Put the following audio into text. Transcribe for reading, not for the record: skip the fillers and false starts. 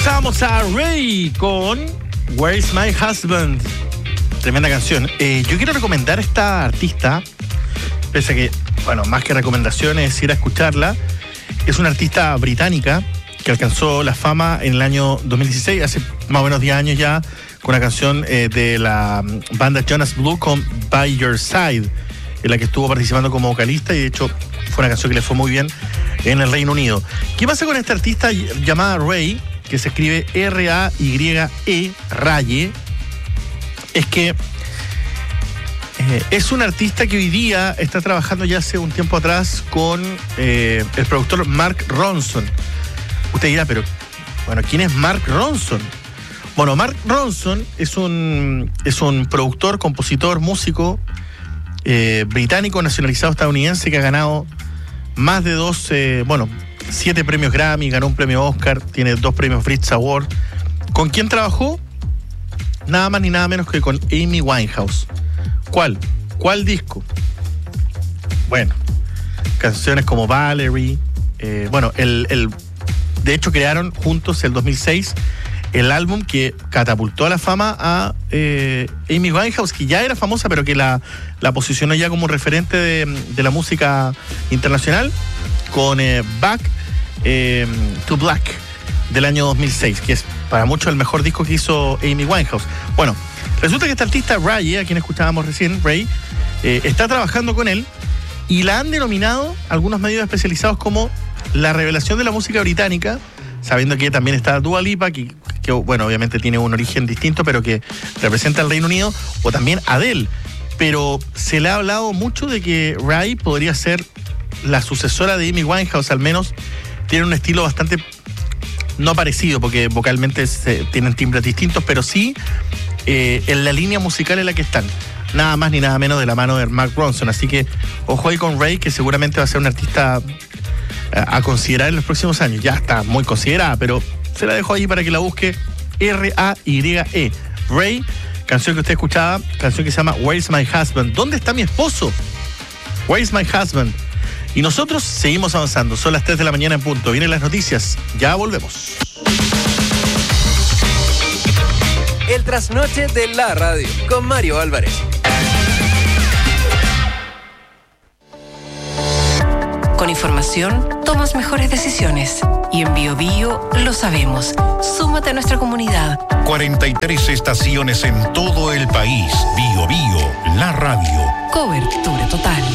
Escuchábamos a Ray con Where's My Husband. Tremenda canción. Yo quiero recomendar a esta artista, pese a que, bueno, más que recomendaciones es ir a escucharla. Es una artista británica que alcanzó la fama en el año 2016, hace más o menos 10 años ya, con una canción de la banda Jonas Blue con By Your Side, en la que estuvo participando como vocalista, y de hecho fue una canción que le fue muy bien en el Reino Unido. ¿Qué pasa con esta artista llamada Ray, que se escribe R-A-Y-E, Raye? Es que es una artista que hoy día está trabajando ya hace un tiempo atrás con el productor Mark Ronson. Usted dirá, pero bueno, ¿quién es Mark Ronson? Bueno, Mark Ronson es un productor, compositor, músico británico nacionalizado estadounidense que ha ganado más de 7 premios Grammy, ganó un premio Oscar, tiene 2 premios Brit Award. ¿Con quién trabajó? Nada más ni nada menos que con Amy Winehouse. ¿Cuál disco? Bueno, canciones como Valerie. De hecho crearon juntos el 2006 el álbum que catapultó a la fama a Amy Winehouse, que ya era famosa, pero que la posicionó ya como referente de la música internacional, con Back to Black del año 2006, que es para muchos el mejor disco que hizo Amy Winehouse. Bueno, resulta que esta artista Ray, a quien escuchábamos recién, Ray, está trabajando con él y la han denominado algunos medios especializados como la revelación de la música británica, sabiendo que también está Dua Lipa, que bueno, obviamente tiene un origen distinto, pero que representa al Reino Unido, o también Adele. Pero se le ha hablado mucho de que Ray podría ser la sucesora de Amy Winehouse, al menos tiene un estilo bastante, no parecido, porque vocalmente tienen timbres distintos, pero sí en la línea musical en la que están. Nada más ni nada menos de la mano de Mark Ronson. Así que ojo ahí con Ray, que seguramente va a ser una artista a considerar en los próximos años. Ya está muy considerada, pero se la dejo ahí para que la busque. R-A-Y-E, Ray, canción que usted escuchaba, canción que se llama Where's My Husband? ¿Dónde está mi esposo? Where's My Husband? Y nosotros seguimos avanzando. Son las 3 de la mañana en punto. Vienen las noticias. Ya volvemos. El trasnoche de la radio con Mario Álvarez. Con información tomas mejores decisiones. Y en Bio Bio lo sabemos. Súmate a nuestra comunidad. 43 estaciones en todo el país. Bio Bio, la radio. Cobertura total.